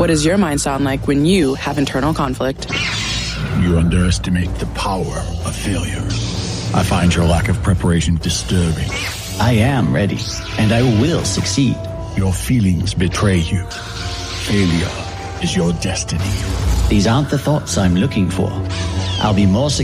What does your mind sound like when you have internal conflict? You underestimate the power of failure. I find your lack of preparation disturbing. I am ready, and I will succeed. Your feelings betray you. Failure is your destiny. These aren't the thoughts I'm looking for. I'll be more successful